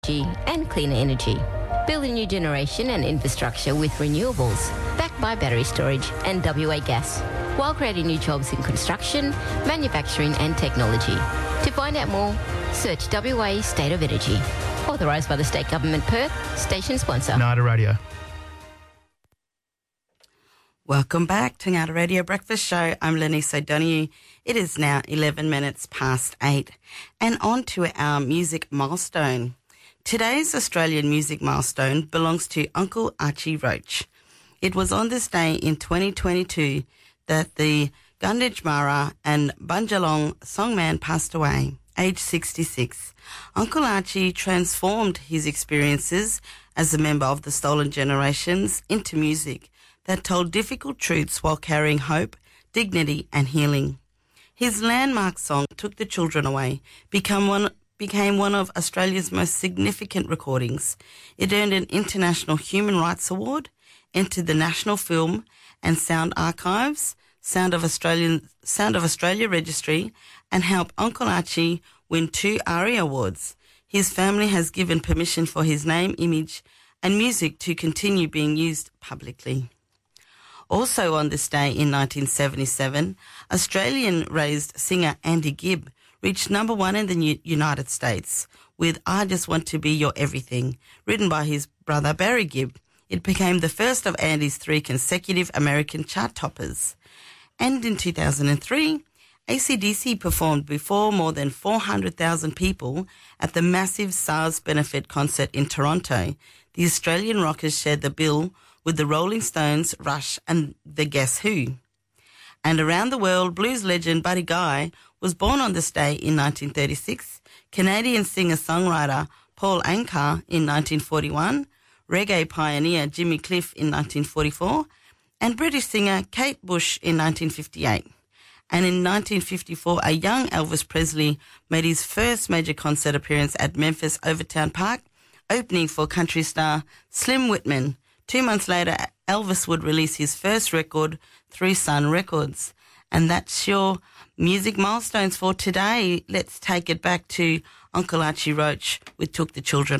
and cleaner energy. Build a new generation and infrastructure with renewables, backed by battery storage and WA gas, while creating new jobs in construction, manufacturing and technology. To find out more, search WA State of Energy. Authorised by the State Government Perth, station sponsor. Ngada Radio. Welcome back to Ngada Radio Breakfast Show. I'm Lenise O'Donoghue. It is now 11 minutes past 8 and on to our music milestone. Today's Australian music milestone belongs to Uncle Archie Roach. It was on this day in 2022 that the Gunditjmara and Bunjalong songman passed away, aged 66. Uncle Archie transformed his experiences as a member of the Stolen Generations into music that told difficult truths while carrying hope, dignity and healing. His landmark song, Took the Children Away, became one of Australia's most significant recordings. It earned an International Human Rights Award, entered the National Film and Sound Archives, Sound of Australia Registry, and helped Uncle Archie win 2 ARIA Awards. His family has given permission for his name, image and music to continue being used publicly. Also on this day in 1977, Australian-raised singer Andy Gibb reached number 1 in the United States with I Just Want to Be Your Everything, written by his brother Barry Gibb. It became the first of Andy's 3 consecutive American chart toppers. And in 2003, AC/DC performed before more than 400,000 people at the massive SARS benefit concert in Toronto. The Australian rockers shared the bill with the Rolling Stones, Rush and the Guess Who. And around the world, blues legend Buddy Guy was born on this day in 1936, Canadian singer-songwriter Paul Anka in 1941, reggae pioneer Jimmy Cliff in 1944, and British singer Kate Bush in 1958. And in 1954, a young Elvis Presley made his first major concert appearance at Memphis Overtown Park, opening for country star Slim Whitman. 2 months later, Elvis would release his first record through Sun Records. And that's your music milestones for today. Let's take it back to Uncle Archie Roach with Took the Children